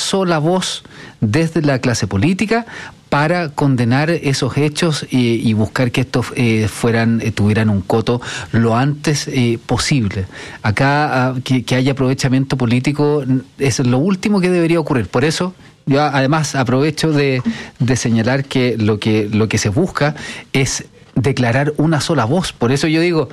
sola voz desde la clase política para condenar esos hechos y buscar que estos tuvieran un coto lo antes posible. Acá que haya aprovechamiento político es lo último que debería ocurrir. Por eso yo además aprovecho de señalar que lo que se busca es declarar una sola voz. Por eso yo digo,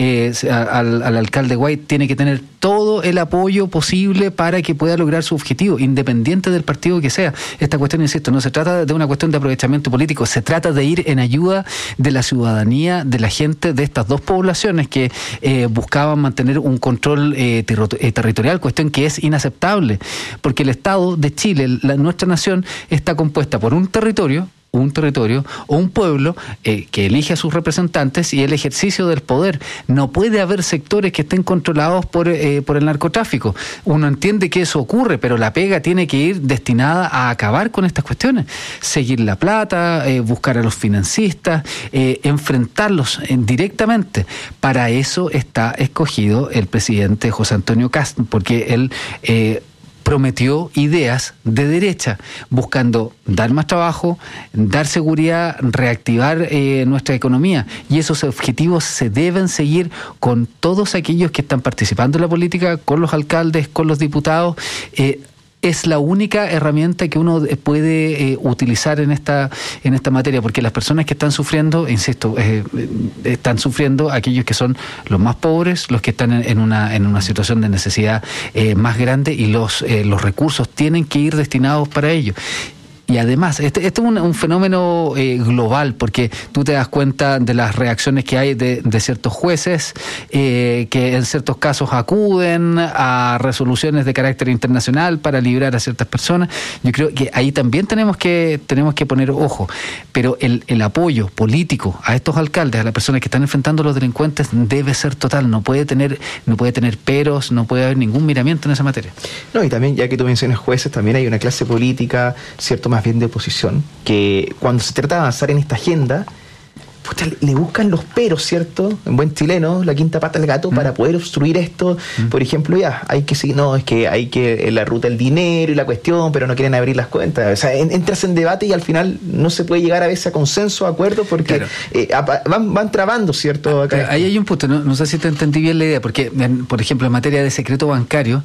al alcalde White tiene que tener todo el apoyo posible para que pueda lograr su objetivo, independiente del partido que sea. Esta cuestión, insisto, no se trata de una cuestión de aprovechamiento político, se trata de ir en ayuda de la ciudadanía, de la gente de estas dos poblaciones que buscaban mantener un control territorial, cuestión que es inaceptable, porque el Estado de Chile, nuestra nación, está compuesta por un territorio o un pueblo que elige a sus representantes y el ejercicio del poder. No puede haber sectores que estén controlados por el narcotráfico. Uno entiende que eso ocurre, pero la pega tiene que ir destinada a acabar con estas cuestiones. Seguir la plata, buscar a los financistas, enfrentarlos directamente. Para eso está escogido el presidente José Antonio Kast, porque él prometió ideas de derecha, buscando dar más trabajo, dar seguridad, reactivar nuestra economía. Y esos objetivos se deben seguir con todos aquellos que están participando en la política, con los alcaldes, con los diputados. Es la única herramienta que uno puede utilizar en esta materia, porque las personas que están sufriendo, insisto, están sufriendo aquellos que son los más pobres, los que están en una situación de necesidad más grande, y los recursos tienen que ir destinados para ello. Y además, este es un fenómeno global, porque tú te das cuenta de las reacciones que hay de ciertos jueces que en ciertos casos acuden a resoluciones de carácter internacional para librar a ciertas personas. Yo creo que ahí también tenemos que poner ojo, pero el apoyo político a estos alcaldes, a las personas que están enfrentando a los delincuentes, debe ser total. No puede tener peros, no puede haber ningún miramiento en esa materia. No, y también, ya que tú mencionas jueces, también hay una clase política, cierto, más bien de oposición, que cuando se trata de avanzar en esta agenda, le buscan los peros, ¿cierto? En buen chileno, la quinta pata al gato, para poder obstruir esto. Por ejemplo, hay que seguir, no, es que hay que la ruta del dinero y la cuestión, pero no quieren abrir las cuentas. O sea, entras en debate y al final no se puede llegar a veces a consenso, a acuerdo, porque van trabando, ¿cierto? Acá ahí hay un punto, no sé si te entendí bien la idea, porque, por ejemplo, en materia de secreto bancario,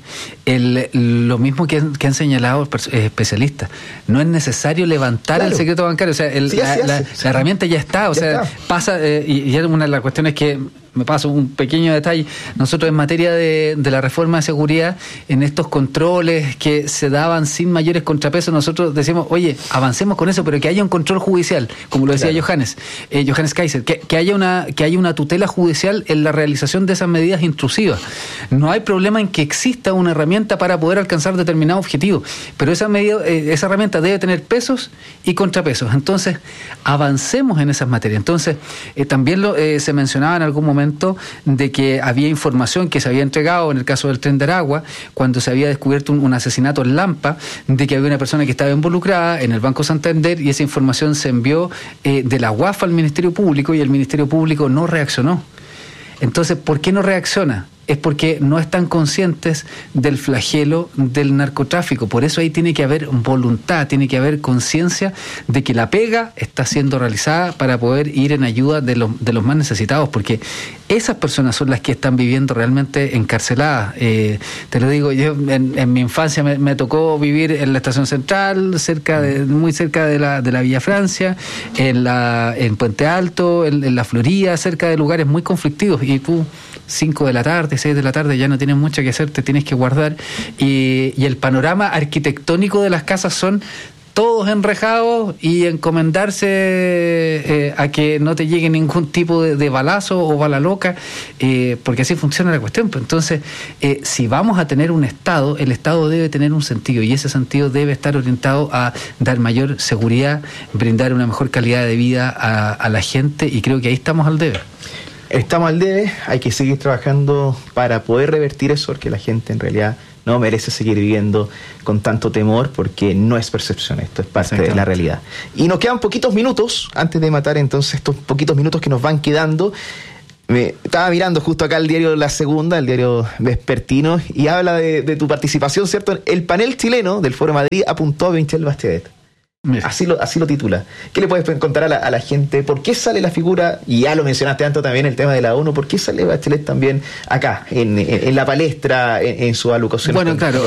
lo mismo que han señalado especialistas, no es necesario levantar el secreto bancario, o sea, la herramienta ya está, o sea, pasa, y una de las cuestiones que me paso un pequeño detalle, nosotros en materia de la reforma de seguridad, en estos controles que se daban sin mayores contrapesos, nosotros decimos, oye, avancemos con eso, pero que haya un control judicial, como lo decía Johannes Kaiser, que haya una tutela judicial en la realización de esas medidas intrusivas. No hay problema en que exista una herramienta para poder alcanzar determinado objetivo, pero esa herramienta debe tener pesos y contrapesos. Entonces, avancemos en esas materias. Entonces, también se mencionaba en algún momento de que había información que se había entregado en el caso del Tren de Aragua, cuando se había descubierto un asesinato en Lampa, de que había una persona que estaba involucrada en el Banco Santander, y esa información se envió de la UAF al Ministerio Público, y el Ministerio Público no reaccionó. Entonces, ¿por qué no reacciona? Es porque no están conscientes del flagelo del narcotráfico. Por eso ahí tiene que haber voluntad, tiene que haber conciencia de que la pega está siendo realizada para poder ir en ayuda de los más necesitados, porque esas personas son las que están viviendo realmente encarceladas. Te lo digo, yo en mi infancia me tocó vivir en la Estación Central, muy cerca de la Villa Francia, en Puente Alto, en la Florida, cerca de lugares muy conflictivos, y tú 5 de la tarde, 6 de la tarde, ya no tienes mucho que hacer, te tienes que guardar, y el panorama arquitectónico de las casas son todos enrejados, y encomendarse a que no te llegue ningún tipo de balazo o bala loca, porque así funciona la cuestión. Entonces, si vamos a tener un Estado, el Estado debe tener un sentido, y ese sentido debe estar orientado a dar mayor seguridad, brindar una mejor calidad de vida a la gente, y creo que ahí estamos al debe. Estamos al debe, hay que seguir trabajando para poder revertir eso, porque la gente en realidad no merece seguir viviendo con tanto temor, porque no es percepción, esto es parte de la realidad. Y nos quedan poquitos minutos antes de matar entonces estos poquitos minutos que nos van quedando. Estaba mirando justo acá el diario La Segunda, el diario vespertino, y habla de tu participación, ¿cierto? El panel chileno del Foro Madrid apuntó a Michelle Bachelet. Así lo titula. ¿Qué le puedes contar a la gente? ¿Por qué sale la figura? Y ya lo mencionaste antes también, el tema de la ONU. ¿Por qué sale Bachelet también acá, en la palestra, en su alocución? Bueno, claro,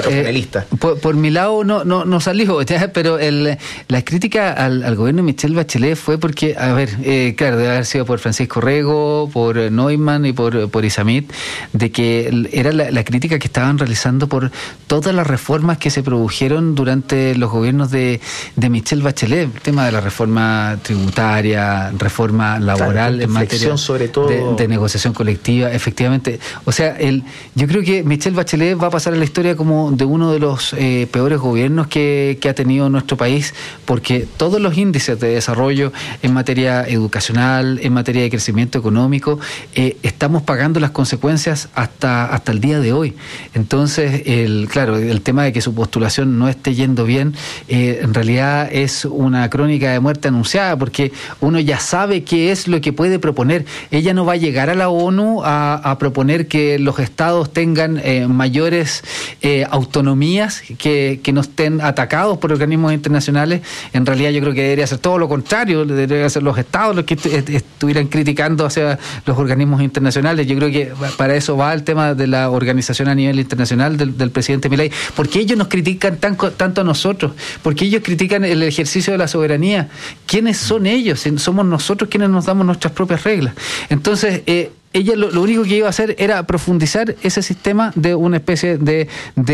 por mi lado no salió, pero la crítica al gobierno de Michelle Bachelet fue porque, claro, debe haber sido por Francisco Rego, por Neumann y por Isamit, de que era la crítica que estaban realizando por todas las reformas que se produjeron durante los gobiernos de Michelle Bachelet, el tema de la reforma tributaria, reforma laboral, en materia sobre todo de negociación colectiva, efectivamente. O sea, yo creo que Michelle Bachelet va a pasar a la historia como de uno de los peores gobiernos que ha tenido nuestro país, porque todos los índices de desarrollo en materia educacional, en materia de crecimiento económico, estamos pagando las consecuencias hasta el día de hoy. Entonces, el tema de que su postulación no esté yendo bien, en realidad es una crónica de muerte anunciada, porque uno ya sabe qué es lo que puede proponer. Ella no va a llegar a la ONU a proponer que los estados tengan mayores autonomías, que no estén atacados por organismos internacionales. En realidad yo creo que debería ser todo lo contrario, deberían ser los estados los que estuvieran criticando hacia los organismos internacionales. Yo creo que para eso va el tema de la organización a nivel internacional del presidente Milei, porque ellos nos critican tanto a nosotros, porque ellos critican el ejercicio de la soberanía. ¿Quiénes son ellos? Somos nosotros quienes nos damos nuestras propias reglas. Entonces, ella lo único que iba a hacer era profundizar ese sistema de una especie de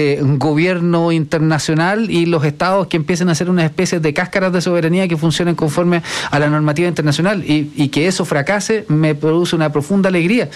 gobierno internacional, y los estados que empiecen a hacer una especie de cáscaras de soberanía que funcionen conforme a la normativa internacional, y que eso fracase me produce una profunda alegría.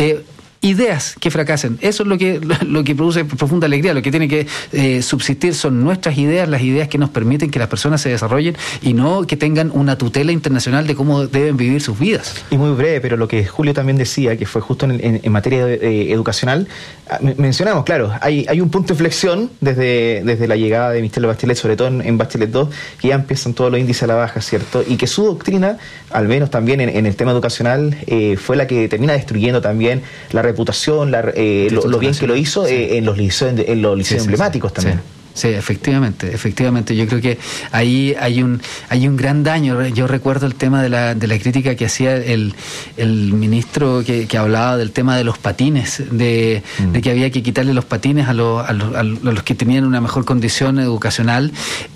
Ideas que fracasen, eso es lo que produce profunda alegría. Lo que tiene que subsistir son nuestras ideas, las ideas que nos permiten que las personas se desarrollen y no que tengan una tutela internacional de cómo deben vivir sus vidas. Y muy breve, pero lo que Julio también decía, que fue justo en materia educacional, mencionamos, claro, hay un punto de inflexión desde la llegada de Michelle Bachelet, sobre todo en Bachelet 2, que ya empiezan todos los índices a la baja, ¿cierto? Y que su doctrina, al menos también en el tema educacional, fue la que termina destruyendo también la reputación, lo bien que lo hizo, sí, en los liceos emblemáticos también. Sí. Sí, efectivamente. Yo creo que ahí hay un gran daño. Yo recuerdo el tema de la crítica que hacía el ministro que hablaba del tema de los patines, de que había que quitarle los patines a los que tenían una mejor condición educacional,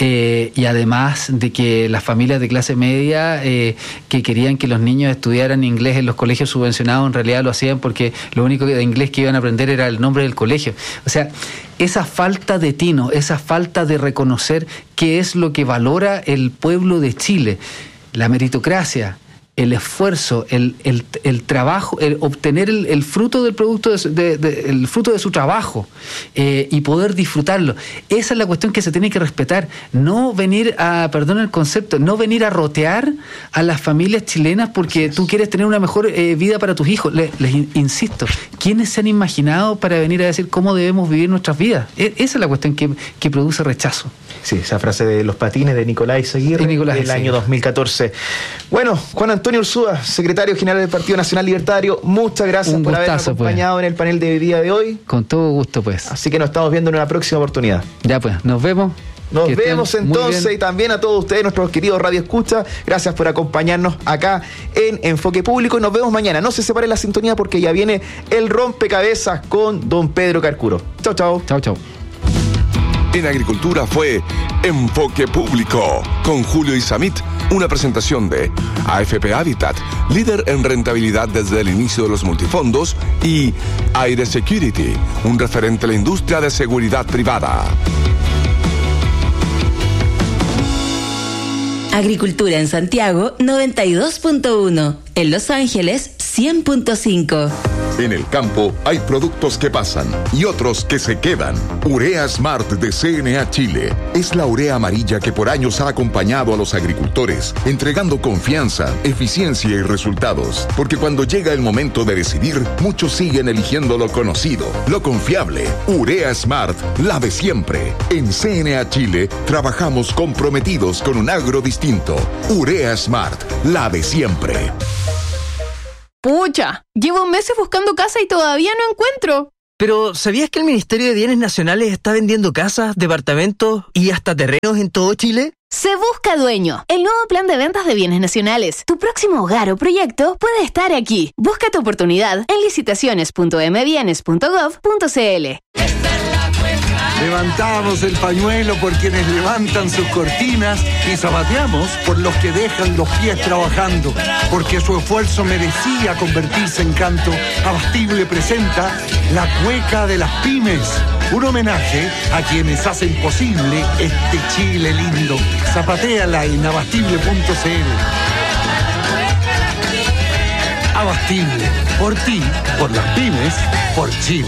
y además de que las familias de clase media que querían que los niños estudiaran inglés en los colegios subvencionados, en realidad lo hacían porque lo único de inglés que iban a aprender era el nombre del colegio. O sea, esa falta de tino, esa falta de reconocer qué es lo que valora el pueblo de Chile, la meritocracia, el esfuerzo, el trabajo, el obtener el fruto del producto el fruto de su trabajo, y poder disfrutarlo. Esa es la cuestión que se tiene que respetar. No venir perdón el concepto, no venir a rotear a las familias chilenas porque tú quieres tener una mejor vida para tus hijos. Les insisto, ¿quiénes se han imaginado para venir a decir cómo debemos vivir nuestras vidas? Esa es la cuestión que produce rechazo. Sí, esa frase de los patines de Nicolás Aguirre del año 2014. Bueno, Juan Antonio Urzúa, secretario general del Partido Nacional Libertario, muchas gracias por habernos acompañado en el panel de día de hoy. Con todo gusto, pues. Así que nos estamos viendo en una próxima oportunidad. Ya, pues, nos vemos. Nos vemos entonces, y también a todos ustedes, nuestros queridos Radio Escucha, gracias por acompañarnos acá en Enfoque Público, y nos vemos mañana. No se separe la sintonía porque ya viene el rompecabezas con don Pedro Carcuro. Chau, chau. Chau, chau. En Agricultura fue Enfoque Público con Julio Isamit, una presentación de AFP Habitat, líder en rentabilidad desde el inicio de los multifondos, y Aire Security, un referente a la industria de seguridad privada. Agricultura en Santiago 92.1, en Los Ángeles 100.5. En el campo hay productos que pasan y otros que se quedan. Urea Smart de CNA Chile es la urea amarilla que por años ha acompañado a los agricultores, entregando confianza, eficiencia y resultados. Porque cuando llega el momento de decidir, muchos siguen eligiendo lo conocido, lo confiable. Urea Smart, la de siempre. En CNA Chile trabajamos comprometidos con un agro distinto. Urea Smart, la de siempre. Pucha, llevo meses buscando casa y todavía no encuentro. Pero, ¿sabías que el Ministerio de Bienes Nacionales está vendiendo casas, departamentos y hasta terrenos en todo Chile? Se busca dueño. El nuevo plan de ventas de bienes nacionales. Tu próximo hogar o proyecto puede estar aquí. Busca tu oportunidad en licitaciones.mbienes.gov.cl. Levantamos el pañuelo por quienes levantan sus cortinas y zapateamos por los que dejan los pies trabajando, porque su esfuerzo merecía convertirse en canto. Abastible presenta La Cueca de las Pymes, un homenaje a quienes hacen posible este Chile lindo. Zapatéala en abastible.cl. Abastible, por ti, por las pymes, por Chile.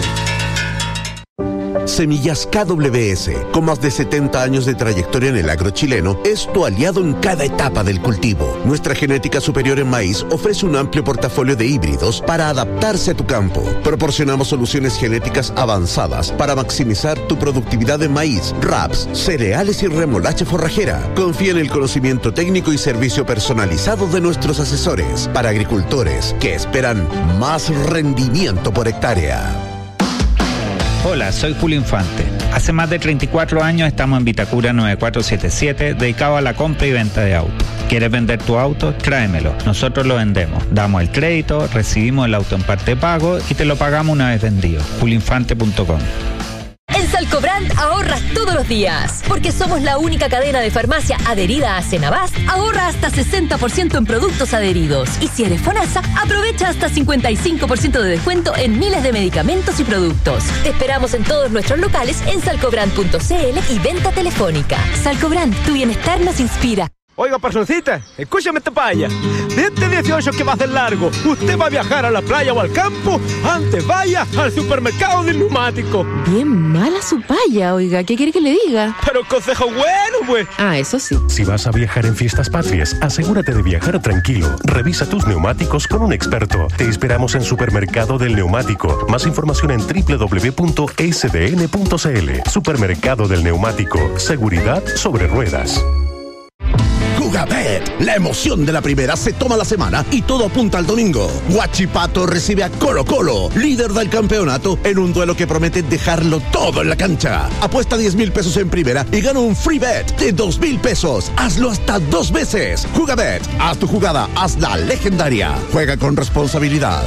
Semillas KWS, con más de 70 años de trayectoria en el agro chileno, es tu aliado en cada etapa del cultivo. Nuestra genética superior en maíz ofrece un amplio portafolio de híbridos para adaptarse a tu campo. Proporcionamos soluciones genéticas avanzadas para maximizar tu productividad en maíz, raps, cereales y remolacha forrajera. Confía en el conocimiento técnico y servicio personalizado de nuestros asesores para agricultores que esperan más rendimiento por hectárea. Hola, soy Julio Infante. Hace más de 34 años estamos en Vitacura 9477, dedicado a la compra y venta de autos. ¿Quieres vender tu auto? Tráemelo. Nosotros lo vendemos. Damos el crédito, recibimos el auto en parte de pago y te lo pagamos una vez vendido. julioinfante.com. En Salcobrand ahorras todos los días, porque somos la única cadena de farmacia adherida a Senabast. Ahorra hasta 60% en productos adheridos. Y si eres FONASA, aprovecha hasta 55% de descuento en miles de medicamentos y productos. Te esperamos en todos nuestros locales en salcobrand.cl y venta telefónica. Salcobrand, tu bienestar nos inspira. Oiga, personcita, escúchame esta paya. De este 18 que va a ser largo, usted va a viajar a la playa o al campo, antes vaya al supermercado del neumático. Bien mala su paya, oiga, ¿qué quiere que le diga? Pero consejo bueno, pues. Ah, eso sí. Si vas a viajar en fiestas patrias, asegúrate de viajar tranquilo. Revisa tus neumáticos con un experto. Te esperamos en Supermercado del Neumático. Más información en www.sdn.cl. Supermercado del Neumático. Seguridad sobre ruedas. Jugabet, la emoción de la primera se toma la semana y todo apunta al domingo. Huachipato recibe a Colo Colo, líder del campeonato, en un duelo que promete dejarlo todo en la cancha. Apuesta 10,000 pesos en primera y gana un free bet de 2,000 pesos. Hazlo hasta 2 veces. Jugabet, haz tu jugada, hazla legendaria. Juega con responsabilidad.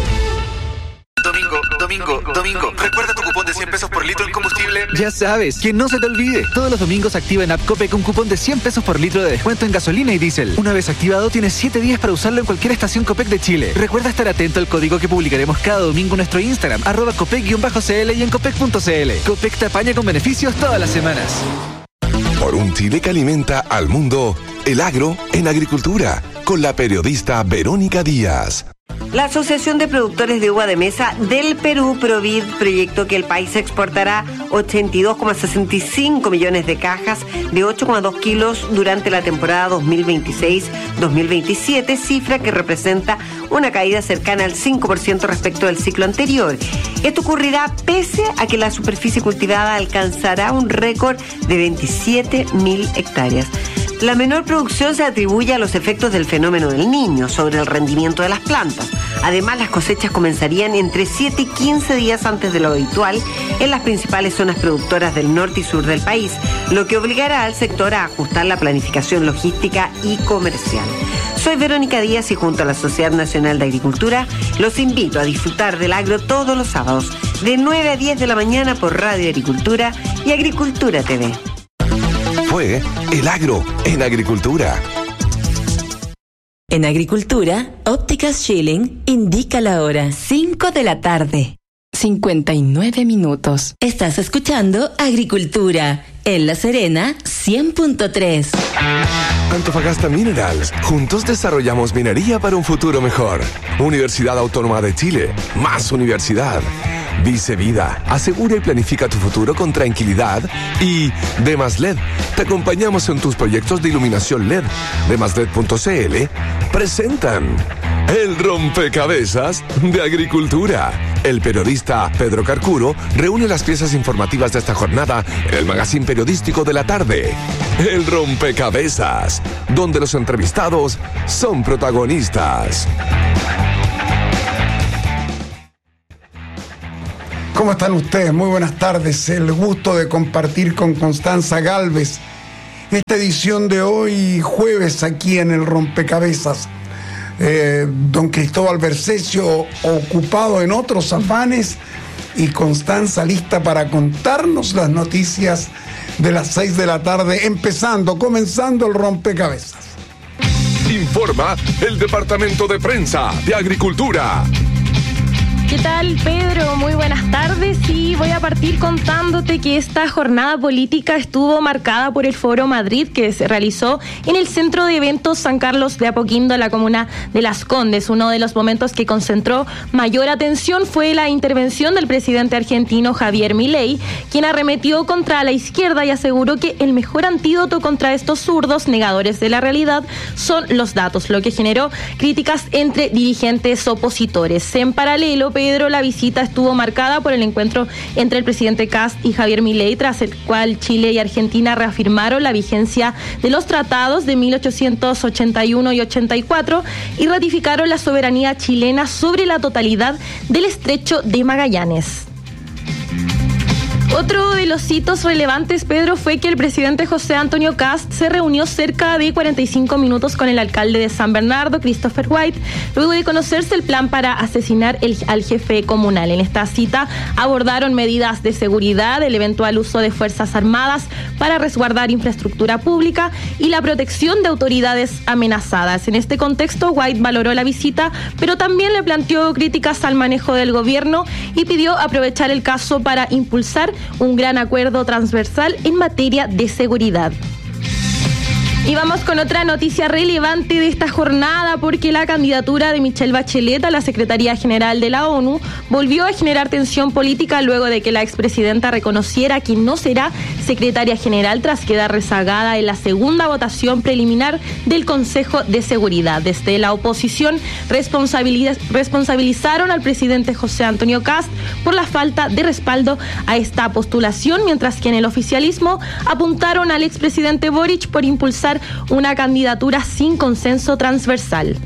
Domingo, ¿recuerda tu cupón de 100 pesos por litro en combustible? Ya sabes, que no se te olvide. Todos los domingos activa en App Copec un cupón de 100 pesos por litro de descuento en gasolina y diésel. Una vez activado, tienes 7 días para usarlo en cualquier estación Copec de Chile. Recuerda estar atento al código que publicaremos cada domingo en nuestro Instagram, @Copec_CL y en Copec.cl. Copec te apaña con beneficios todas las semanas. Por un Chile que alimenta al mundo, el agro en agricultura, con la periodista Verónica Díaz. La Asociación de Productores de Uva de Mesa del Perú, Provid, proyectó que el país exportará 82,65 millones de cajas de 8,2 kilos durante la temporada 2026-2027, cifra que representa una caída cercana al 5% respecto del ciclo anterior. Esto ocurrirá pese a que la superficie cultivada alcanzará un récord de 27.000 hectáreas. La menor producción se atribuye a los efectos del fenómeno del Niño sobre el rendimiento de las plantas. Además, las cosechas comenzarían entre 7 y 15 días antes de lo habitual en las principales zonas productoras del norte y sur del país, lo que obligará al sector a ajustar la planificación logística y comercial. Soy Verónica Díaz y junto a la Sociedad Nacional de Agricultura los invito a disfrutar del agro todos los sábados de 9 a 10 de la mañana por Radio Agricultura y Agricultura TV. Fue el agro en agricultura. En agricultura, Ópticas Schilling indica la hora 5 de la tarde. 59 minutos. Estás escuchando Agricultura en La Serena 100.3. Antofagasta Minerals. Juntos desarrollamos minería para un futuro mejor. Universidad Autónoma de Chile. Más universidad. Dice Vida, asegura y planifica tu futuro con tranquilidad. Y Demasled, te acompañamos en tus proyectos de iluminación LED. Demasled.cl presentan El Rompecabezas de Agricultura. El periodista Pedro Carcuro reúne las piezas informativas de esta jornada en el magazine periodístico de la tarde. El Rompecabezas, donde los entrevistados son protagonistas. ¿Cómo están ustedes? Muy buenas tardes. El gusto de compartir con Constanza Gálvez esta edición de hoy jueves aquí en el Rompecabezas. Don Cristóbal Bercesio ocupado en otros afanes y Constanza lista para contarnos las noticias de las 6 de la tarde, comenzando el Rompecabezas. Informa el Departamento de Prensa de Agricultura. ¿Qué tal, Pedro? Muy buenas tardes y voy a partir contándote que esta jornada política estuvo marcada por el Foro Madrid que se realizó en el Centro de Eventos San Carlos de Apoquindo, en la comuna de Las Condes. Uno de los momentos que concentró mayor atención fue la intervención del presidente argentino Javier Milei, quien arremetió contra la izquierda y aseguró que el mejor antídoto contra estos zurdos negadores de la realidad son los datos, lo que generó críticas entre dirigentes opositores. En paralelo, Pedro, la visita estuvo marcada por el encuentro entre el presidente Kast y Javier Milei, tras el cual Chile y Argentina reafirmaron la vigencia de los tratados de 1881 y 84 y ratificaron la soberanía chilena sobre la totalidad del Estrecho de Magallanes. Otro de los hitos relevantes, Pedro, fue que el presidente José Antonio Kast se reunió cerca de 45 minutos con el alcalde de San Bernardo, Christopher White, luego de conocerse el plan para asesinar al jefe comunal. En esta cita abordaron medidas de seguridad, el eventual uso de Fuerzas Armadas para resguardar infraestructura pública y la protección de autoridades amenazadas. En este contexto, White valoró la visita, pero también le planteó críticas al manejo del gobierno y pidió aprovechar el caso para impulsar un gran acuerdo transversal en materia de seguridad. Y vamos con otra noticia relevante de esta jornada, porque la candidatura de Michelle Bachelet a la Secretaría General de la ONU volvió a generar tensión política luego de que la expresidenta reconociera que no será secretaria general tras quedar rezagada en la segunda votación preliminar del Consejo de Seguridad. Desde la oposición responsabilizaron al presidente José Antonio Kast por la falta de respaldo a esta postulación, mientras que en el oficialismo apuntaron al expresidente Boric por impulsar una candidatura sin consenso transversal.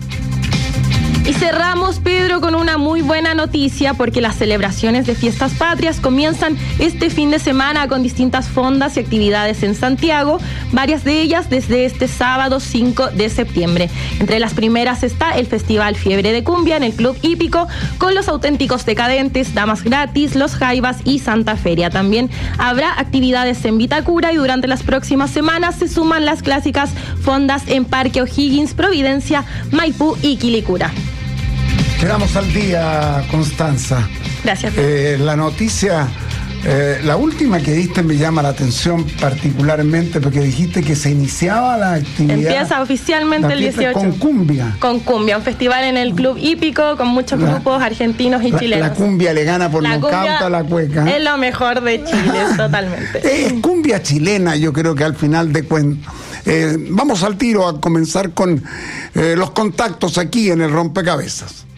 Y cerramos, Pedro, con una muy buena noticia, porque las celebraciones de Fiestas Patrias comienzan este fin de semana con distintas fondas y actividades en Santiago, varias de ellas desde este sábado 5 de septiembre. Entre las primeras está el Festival Fiebre de Cumbia en el Club Hípico, con los Auténticos Decadentes, Damas Gratis, Los Jaivas y Santa Feria. También habrá actividades en Vitacura y durante las próximas semanas se suman las clásicas fondas en Parque O'Higgins, Providencia, Maipú y Quilicura. Quedamos al día, Constanza. Gracias. La noticia, la última que diste me llama la atención particularmente porque dijiste que se iniciaba la actividad. Empieza oficialmente el 18. Con cumbia. Con cumbia, un festival en el Club Hípico con muchos grupos argentinos y chilenos. La cumbia le gana por nocaut a la cueca. Es lo mejor de Chile, totalmente. Es cumbia chilena, yo creo que al final de cuentas. Vamos al tiro a comenzar con los contactos aquí en el Rompecabezas.